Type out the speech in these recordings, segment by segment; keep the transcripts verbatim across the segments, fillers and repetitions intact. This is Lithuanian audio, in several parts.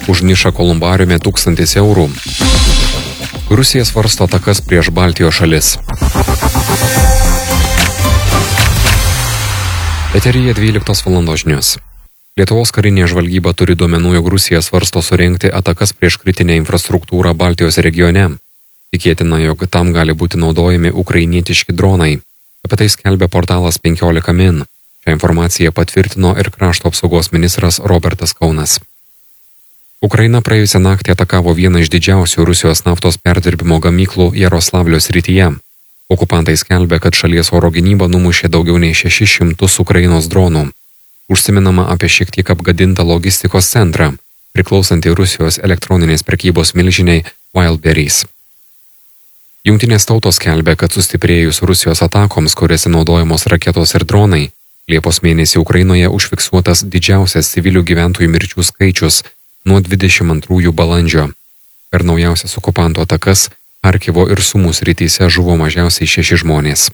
už nišą kolumbariume tūkstantis eurų. Rusija svarsto atakas prieš Baltijos šalis. Eteryje dvyliktos valandos žinios. Lietuvos karinė žvalgyba turi duomenų, jog Rusija svarsto surengti atakas prieš kritinę infrastruktūrą Baltijos regione. Tikėtina, jog tam gali būti naudojami ukrainietiški dronai. Apie tai skelbia portalas penkiolika min. Šią informaciją patvirtino ir krašto apsaugos ministras Robertas Kaunas. Ukraina praėjusią naktį atakavo vieną iš didžiausių Rusijos naftos perdirbimo gamyklų Jaroslavlio srityje. Okupantai skelbia, kad šalies oro gynyba numušė daugiau nei šešis šimtus Ukrainos dronų. Užsiminama apie šiek tiek apgadintą logistikos centrą, priklausantį Rusijos elektroninės prekybos milžiniai Wildberries. Jungtinės tautos skelbia, kad sustiprėjus Rusijos atakoms, kuriuose naudojamos raketos ir dronai, Liepos mėnesį Ukrainoje užfiksuotas didžiausias civilių gyventojų mirčių skaičius nuo dvidešimt antrųjų balandžio. Per naujausias okupantų atakas Charkivo ir Sumų srityse žuvo mažiausiai šeši žmonės.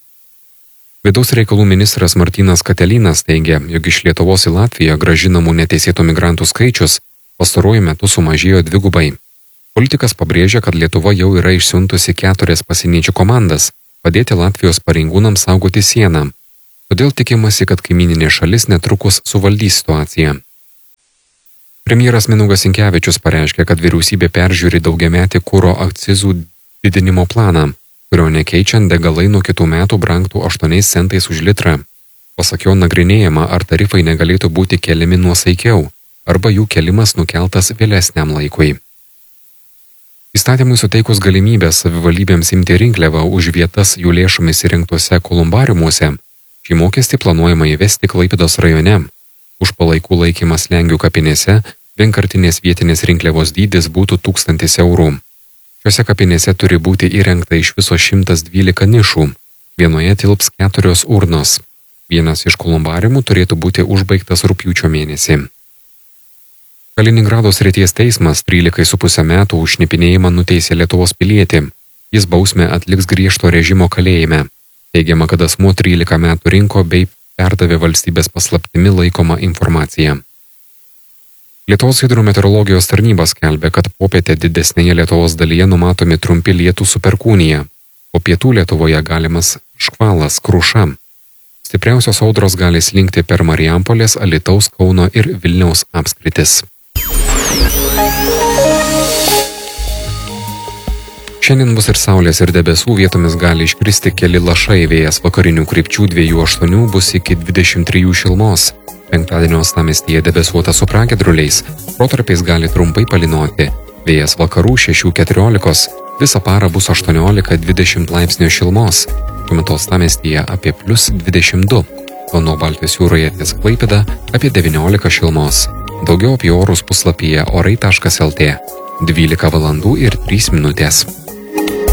Vidaus reikalų ministras Martynas Katelinas teigia, jog iš Lietuvos į Latviją grąžinamų neteisėtų migrantų skaičius pastaruoju metu sumažėjo dvigubai. Politikas pabrėžia, kad Lietuva jau yra išsiuntusi keturias pasieniečių komandas padėti Latvijos pareigūnams saugoti sieną. Todėl tikimasi, kad kaimyninė šalis netrukus suvaldys situaciją. Premjeras Mindaugas Sinkevičius pareiškė, kad vyriausybė peržiūri daugiametį kuro akcizų didinimo planą, kurio nekeičiant degalai nuo kitų metų brangtų aštuoniais centais už litrą. Pasak jo, nagrinėjama, ar tarifai negalėtų būti keliami nuosaikiau, arba jų kelimas nukeltas vėlesniam laikui. Įstatymui suteikus galimybę savivaldybėms imti rinkliavą už vietas jų lėšomis įrengtuose kolumbariumuose, šį mokestį planuojama įvesti Klaipėdos rajone. Už palaikų laikymą Slengių kapinėse vienkartinės vietinės rinkliavos dydis būtų tūkstantis eurų. Šiuose kapinėse turi būti įrengta iš viso šimtas dvylika nišų. Vienoje tilps keturios urnos. Vienas iš kolumbariumų turėtų būti užbaigtas rugpjūčio mėnesį. Kaliningrado srities teismas trylika su puse metų už šnipinėjimą nuteisė Lietuvos pilietį. Jis bausmę atliks griežto režimo kalėjime. Teigiama, kad asmuo trylika metų rinko bei perdavė valstybės paslaptimi laikomą informaciją. Lietuvos hidrometeorologijos tarnybos skelbia, kad popietę didesnėje Lietuvos dalyje numatomi trumpi lietūs su perkūnija, o pietų Lietuvoje galimas škvalas, kruša. Stipriausios audros gali slinkti per Marijampolės, Alytaus, Kauno ir Vilniaus apskritis. Šiandien bus ir saulės ir debesų, vietomis gali iškristi keli lašai, vėjas vakarinių krypčių dviejų aštuonių bus iki dvidešimt trijų šilumos. Penktadienio uostamiestyje debesuota su pragiedruliais, protarpiais gali trumpai palynoti, vėjas vakarų šešių keturiolikos, visą parą bus aštuoniolika dvidešimt laipsnių šilumos, tuo metu uostamiestyje apie plius dvidešimt du, o nuo Baltijos jūroje ties Klaipėda apie devyniolika šilumos. Daugiau apie orus puslapyje orai taškas lt. dvylika valandų ir trys minutės.